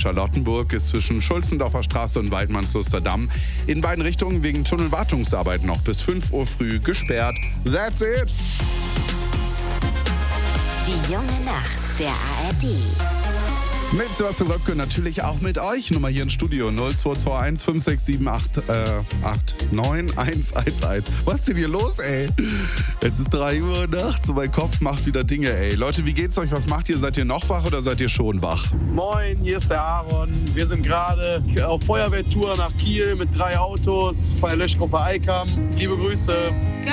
Charlottenburg ist zwischen Schulzendorfer Straße und Waldmannsluster Damm in beiden Richtungen wegen Tunnelwartungsarbeit noch bis 5 Uhr früh gesperrt. That's it! Die junge Nacht der ARD. Mit Sebastian Röpke und natürlich auch mit euch. Nummer hier im Studio 0221 567 889 Was ist denn hier los, ey? Es ist 3 Uhr nachts und mein Kopf macht wieder Dinge, ey. Leute, wie geht's euch? Was macht ihr? Seid ihr noch wach oder seid ihr schon wach? Moin, hier ist der Aaron. Wir sind gerade auf Feuerwehrtour nach Kiel mit 3 Autos von der Löschgruppe Eikam. Liebe Grüße.